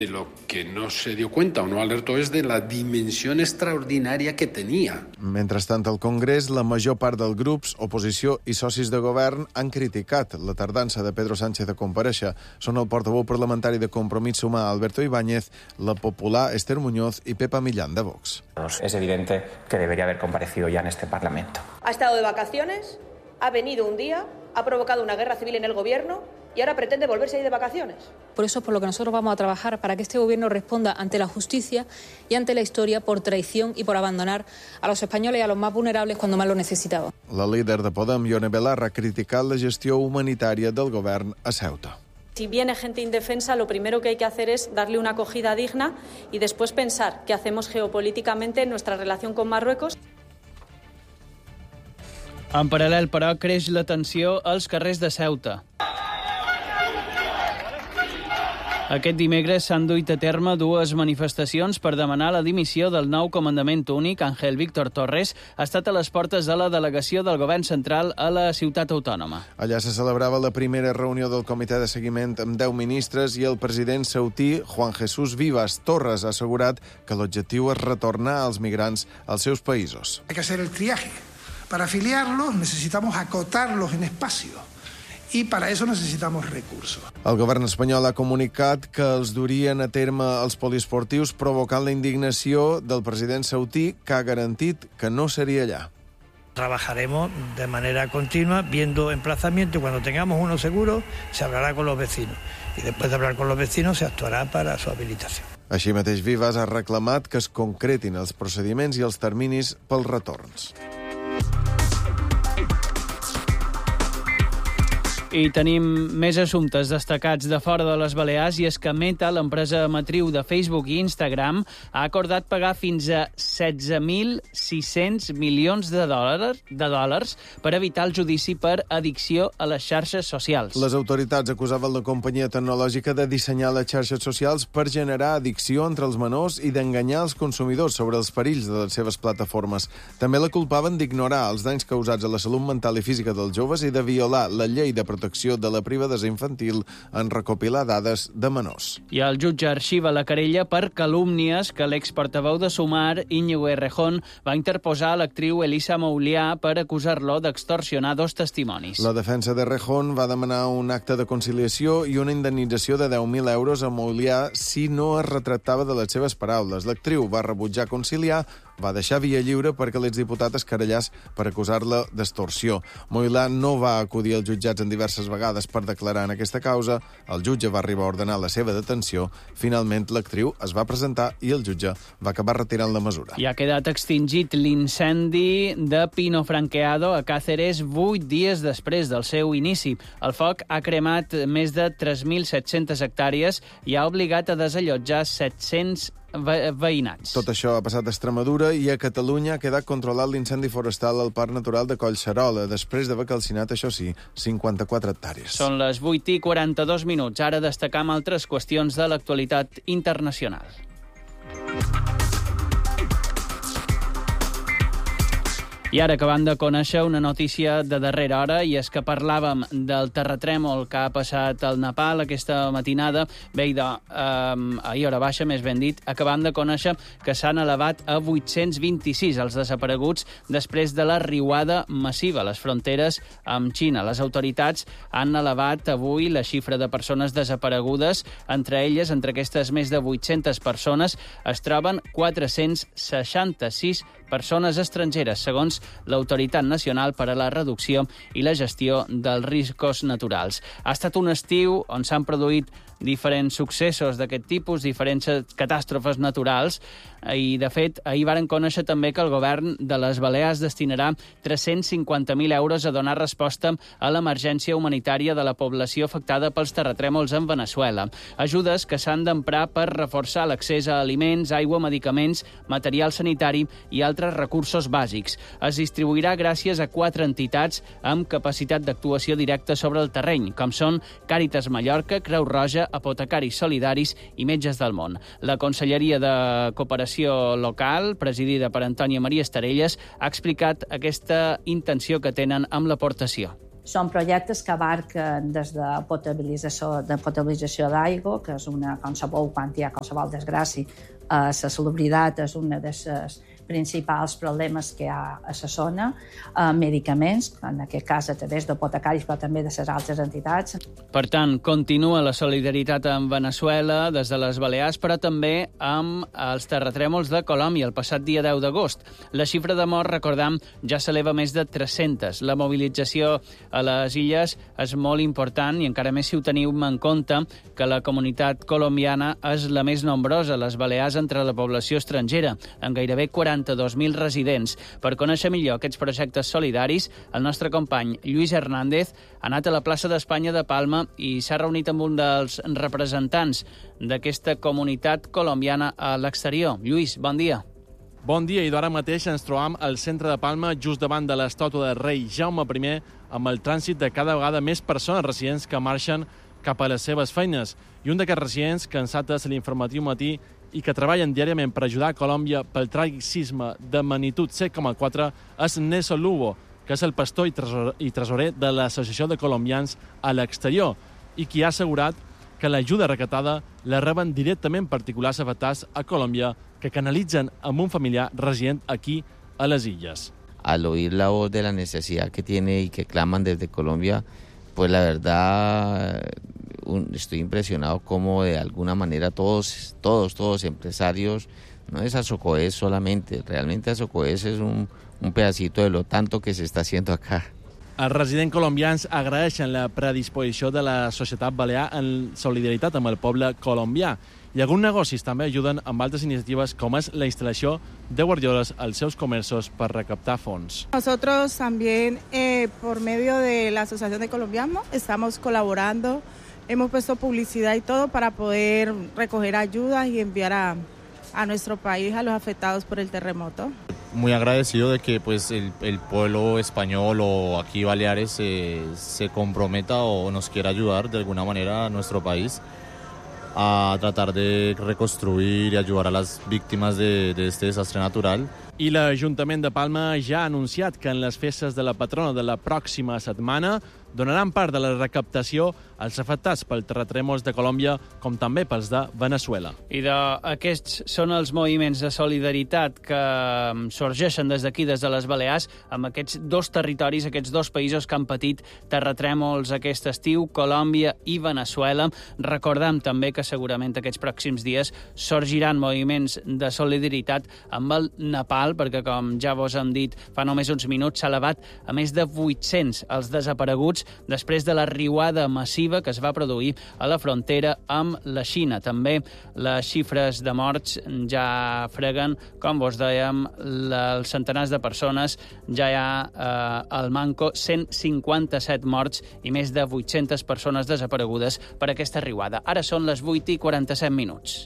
De lo que no se dio cuenta o no alertó es de la dimensión extraordinaria que tenía. Mentrestant, al Congrés, la major part dels grups, oposició i socis de govern han criticat la tardança de Pedro Sánchez a comparèixer. Són el portaveu parlamentari de Compromís Sumar, Alberto Ibáñez, la popular Esther Muñoz y Pepa Millán, de Vox. Es evidente que debería haber comparecido ya en este Parlamento. Ha estado de vacaciones, ha venido un día, ha provocado una guerra civil en el gobierno y ahora pretende volverse a ir de vacaciones. Por eso es por lo que nosotros vamos a trabajar, para que este gobierno responda ante la justicia y ante la historia por traición y por abandonar a los españoles y a los más vulnerables cuando más lo necesitaban. La líder de Podem, Ione Belarra, ha criticat la gestió humanitària del govern a Ceuta. Si viene gente indefensa, lo primero que hay que hacer es darle una acogida digna y después pensar qué hacemos geopolíticamente en nuestra relación con Marruecos. En paral·lel, però, creix la tensió als carrers de Ceuta. Aquest dimecres s'han duit a terme dues manifestacions per demanar la dimissió del nou comandament únic. Ángel Víctor Torres ha estat a les portes de la delegació del govern central a la ciutat autònoma. Allà se celebrava la primera reunió del comitè de seguiment amb 10 ministres i el president ceutí, Juan Jesús Vivas. Torres ha assegurat que l'objectiu és retornar els migrants als seus països. Hay que hacer el triaje. Para afiliarlos necesitamos acotarlos en espacio. I per a això necessitamos recursos. El govern espanyol ha comunicat que els durien a terme els poliesportius, provocant la indignació del president saudí, que ha garantit que no seria allà. Trabajaremos de manera continua, viendo emplazamiento, y cuando tengamos uno seguro, se hablará con los vecinos. Y después de hablar con los vecinos, se actuará para su habilitación. Així mateix, Vivas ha reclamat que es concretin els procediments i els terminis pels retorns. I tenim més assumptes destacats de fora de les Balears, i és que Meta, l'empresa matriu de Facebook i Instagram, ha acordat pagar fins a 16.600 milions de dòlars per evitar el judici per addicció a les xarxes socials. Les autoritats acusaven la companyia tecnològica de dissenyar les xarxes socials per generar addicció entre els menors i d'enganyar els consumidors sobre els perills de les seves plataformes. També la culpaven d'ignorar els danys causats a la salut mental i física dels joves i de violar la llei de protecció de la privadesa infantil en recopilar dades de menors. I el jutge arxiva la querella per calúmnies que l'exportaveu de Sumar, Íñigo Errejón, va interposar a l'actriu Elisa Moulià per acusar-lo d'extorsionar dos testimonis. La defensa d'Errejón va demanar un acte de conciliació i una indemnització de 10.000 euros a Moulià si no es retractava de les seves paraules. L'actriu va rebutjar conciliar, va deixar via lliure perquè l'exdiputat es querellàs per acusar-la d'extorsió. Moulià no va acudir als jutjats en diverses vegades per declarar en aquesta causa. El jutge va arribar a ordenar la seva detenció. Finalment, l'actriu es va presentar i el jutge va acabar retirant la mesura. I ha quedat extingit l'incendi de Pino Franqueado a Càceres 8 dies després del seu inici. El foc ha cremat més de 3.700 hectàrees i ha obligat a desallotjar 700 veïnats. Tot això ha passat a Extremadura i a Catalunya ha quedat controlat l'incendi forestal al Parc Natural de Collserola, després d'haver calcinat, això sí, 54 hectàrees. Són les 8:42. Ara destacam altres qüestions de l'actualitat internacional. I ara acabant de conèixer una notícia de darrera hora, i és que parlàvem del terratrèmol que ha passat al Nepal aquesta matinada, ahir hora baixa, més ben dit, acabant de conèixer que s'han elevat a 826 els desapareguts després de la riuada massiva a les fronteres amb Xina. Les autoritats han elevat avui la xifra de persones desaparegudes. Entre elles, entre aquestes més de 800 persones, es troben 466 persones estrangeres, segons l'Autoritat Nacional per a la Reducció i la Gestió dels Riscos Naturals. Ha estat un estiu on s'han produït diferents successos d'aquest tipus, diferents catàstrofes naturals, i, de fet, ahir varen conèixer també que el govern de les Balears destinarà 350.000 euros a donar resposta a l'emergència humanitària de la població afectada pels terratrèmols en Veneçuela. Ajudes que s'han d'emprar per reforçar l'accés a aliments, aigua, medicaments, material sanitari i altres recursos bàsics. Es distribuirà gràcies a 4 entitats amb capacitat d'actuació directa sobre el terreny, com són Càritas Mallorca, Creu Roja, Apotecaris Solidaris i Metges del Món. La Conselleria de Cooperació Local, presidida per Antònia Maria Estarelles, ha explicat aquesta intenció que tenen amb l'aportació. Són projectes que abarquen des de potabilització d'aigua, que és una, com sabeu, quan hi ha qualsevol desgràcia, la salubritat és una de les principals problemes que hi ha a la zona, medicaments, en aquest cas a través d'apotecaris, però també de les altres entitats. Per tant, continua la solidaritat amb Veneçuela des de les Balears, però també amb els terratrèmols de Colòmbia el passat dia 10 d'agost. La xifra de morts, recordam, ja s'eleva més de 300. La mobilització a les illes és molt important i encara més si ho teniu en compte que la comunitat colombiana és la més nombrosa a les Balears entre la població estrangera, amb gairebé 42.000 residents. Per conèixer millor aquests projectes solidaris, el nostre company Lluís Hernández ha anat a la plaça d'Espanya de Palma i s'ha reunit amb un dels representants d'aquesta comunitat colombiana a l'exterior. Lluís, bon dia. Bon dia, i d'ara mateix ens trobam al centre de Palma, just davant de l'estàtua del rei Jaume I, amb el trànsit de cada vegada més persones residents que marxen cap a les seves feines. I un d'aquests residents, cansats de l'informatiu matí, i que treballen diàriament per ajudar a Colòmbia pel tràgic sisme de magnitud 7,4 és Nelson Lugo, que és el pastor i tresorer de l'Associació de Colombians a l'exterior i qui ha assegurat que l'ajuda recatada la reben directament particulars afectats a Colòmbia que canalitzen amb un familiar resident aquí a les illes. Al oír la voz de la necesidad que tiene y que claman desde Colombia, pues la verdad estoy impresionado como de alguna manera todos empresarios, no es Asocoes solamente, realmente Asocoes es un pedacito de lo tanto que se està haciendo acá. Els residents colombians agraeixen la predisposició de la societat balear en solidaritat amb el poble colombià i alguns negocis també ajuden amb altres iniciatives com és la instal·lació de guardioles als seus comerços per recaptar fons. Nosotros también, por medio de la Asociación de Colombianos, estamos colaborando. Hemos puesto publicidad y todo para poder recoger ayudas y enviar a nuestro país a los afectados por el terremoto. Muy agradecido de que pues el pueblo español o aquí Baleares se comprometa o nos quiera ayudar de alguna manera a nuestro país a tratar de reconstruir y ayudar a las víctimas de este desastre natural. I l'Ajuntament de Palma ja ha anunciat que en les festes de la patrona de la pròxima setmana donaran part de la recaptació als afectats pel terratrèmols de Colòmbia com també pels de Veneçuela. I aquests són els moviments de solidaritat que sorgeixen des d'aquí, des de les Balears, amb aquests dos territoris, aquests dos països que han patit terratrèmols aquest estiu, Colòmbia i Veneçuela. Recordem també que segurament aquests pròxims dies sorgiran moviments de solidaritat amb el Nepal, perquè, com ja vos hem dit fa només uns minuts, s'ha elevat a més de 800 els desapareguts després de la riuada massiva que es va produir a la frontera amb la Xina. També les xifres de morts ja freguen, com vos dèiem, els centenars de persones. Ja hi ha al manco 157 morts i més de 800 persones desaparegudes per aquesta riuada. Ara són les 8:47.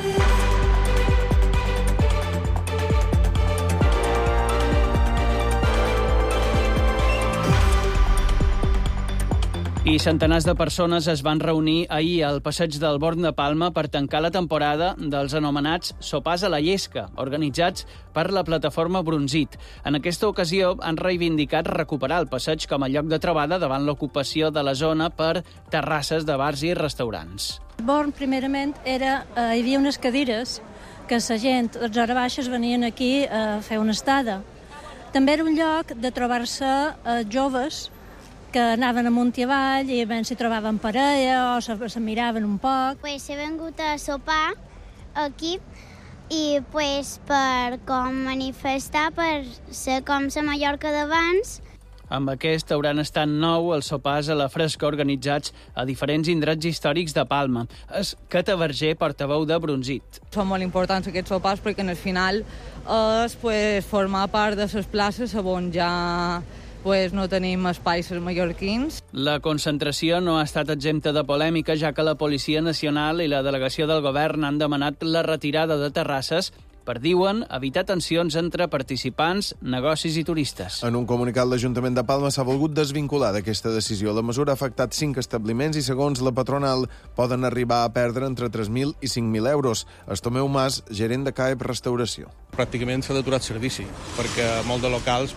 I centenars de persones es van reunir ahir al passeig del Born de Palma per tancar la temporada dels anomenats sopars a la llesca, organitzats per la plataforma Brunzit. En aquesta ocasió han reivindicat recuperar el passeig com a lloc de trobada davant l'ocupació de la zona per terrasses de bars i restaurants. El Born, primerament, hi havia unes cadires que la gent, les hores baixes, venien aquí a fer una estada. També era un lloc de trobar-se joves que anaven amunt i avall i ben s'hi trobaven parella o se miraven un poc. Pues he vengut a sopar aquí i pues per com manifestar, per ser com la Mallorca d'abans. Amb aquest hauran estat 9 els sopars a la fresca organitzats a diferents indrets històrics de Palma. És Cata Verger, portaveu de Brunzit. Són molt importants aquests sopars perquè al final és formar part de les places on ja no tenim espais els mallorquins. La concentració no ha estat exempta de polèmica, ja que la Policia Nacional i la delegació del govern han demanat la retirada de terrasses per, diuen, evitar tensions entre participants, negocis i turistes. En un comunicat, l'Ajuntament de Palma s'ha volgut desvincular d'aquesta decisió. La mesura ha afectat 5 establiments i, segons la patronal, poden arribar a perdre entre 3.000 i 5.000 euros. Estomeu Mas, gerent de CAEP Restauració. Pràcticament s'ha d'aturar el servici, perquè molts de locals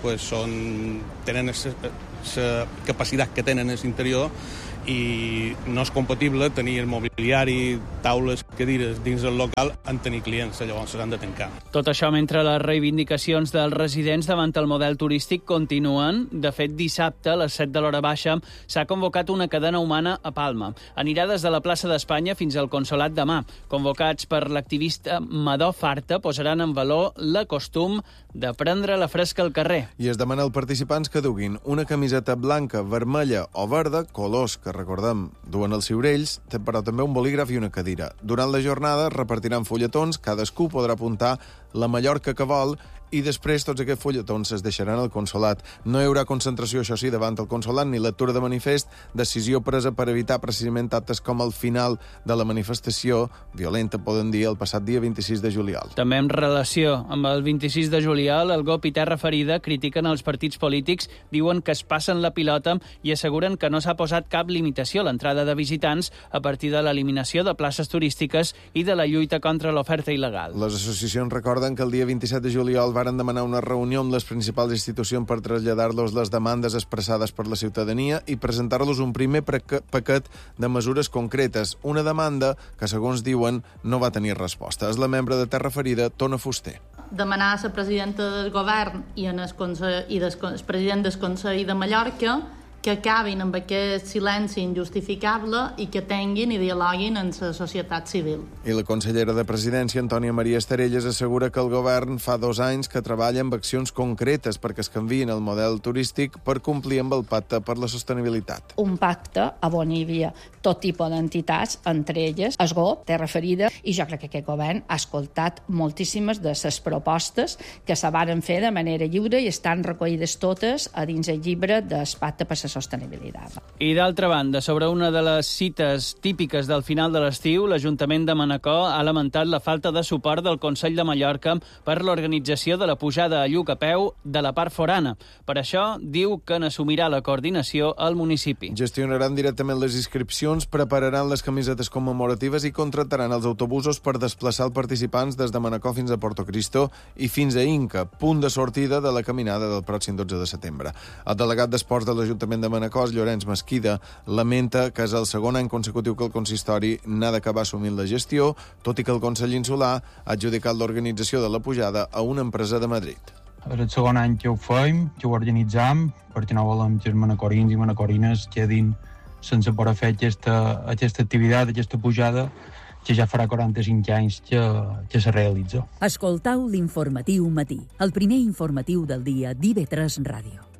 tenen la capacitat que tenen a l'interior i no és compatible tenir el mobiliari, taules, cadires dins del local en tenir clients, llavors s'han de tancar. Tot això mentre les reivindicacions dels residents davant el model turístic continuen. De fet, dissabte, a les 7 de l'hora baixa, s'ha convocat una cadena humana a Palma. Anirà des de la plaça d'Espanya fins al Consolat de Mar. Convocats per l'activista Madó Farta, posaran en valor l'acostum de prendre la fresca al carrer. I es demana als participants que duguin una camiseta blanca, vermella o verda, colors que, recordem, duen els ciurells, però també un bolígraf i una cadira. Durant la jornada repartiran fulletons, cadascú podrà apuntar la Mallorca que vol i després tots aquests fulletons es deixaran al consolat. No hi haurà concentració, això sí, davant el consolat ni lectura de manifest, decisió presa per evitar precisament actes com el final de la manifestació violenta, poden dir, el passat dia 26 de juliol. També en relació amb el 26 de juliol, el GOP i Terra Ferida critiquen els partits polítics, diuen que es passen la pilota i asseguren que no s'ha posat cap limitació a l'entrada de visitants a partir de l'eliminació de places turístiques i de la lluita contra l'oferta il·legal. Les associacions recorden que el dia 27 de juliol varen demanar una reunió amb les principals institucions per traslladar-los les demandes expressades per la ciutadania i presentar-los un primer paquet de mesures concretes. Una demanda que, segons diuen, no va tenir resposta. És la membre de Terra Ferida, Tona Fuster. Demanar a la presidenta del govern i al president del Consell de Mallorca que acabin amb aquest silenci injustificable i que tinguin i dialoguin amb la societat civil. I la consellera de Presidència, Antònia Maria Esterelles, assegura que el govern fa 2 anys que treballa amb accions concretes perquè es canviïn el model turístic per complir amb el pacte per la sostenibilitat. Un pacte on hi havia tot tipus d'entitats, entre elles el GOP, Terra Ferida, i jo crec que aquest govern ha escoltat moltíssimes de les propostes que se varen fer de manera lliure i estan recollides totes a dins el llibre del pacte per la sostenibilitat. I d'altra banda, sobre una de les cites típiques del final de l'estiu, l'Ajuntament de Manacor ha lamentat la falta de suport del Consell de Mallorca per l'organització de la pujada a Lluc a peu de la part forana. Per això, diu que n'assumirà la coordinació al municipi. Gestionaran directament les inscripcions, prepararan les camisetes commemoratives i contractaran els autobusos per desplaçar els participants des de Manacor fins a Porto Cristo i fins a Inca, punt de sortida de la caminada del pròxim 12 de setembre. El delegat d'Esports de l'Ajuntament de Manacor, Llorenç Mesquida, lamenta que és el segon any consecutiu que el consistori n'ha d'acabar assumint la gestió, tot i que el Consell Insular ha adjudicat l'organització de la pujada a una empresa de Madrid. És el segon any que ho fem, que ho organitzam, perquè no volem que els manacorins i manacorines quedin sense poder fer aquesta activitat, aquesta pujada, que ja farà 45 anys que se realitza. Escoltau l'informatiu matí, el primer informatiu del dia d'IV3 Ràdio.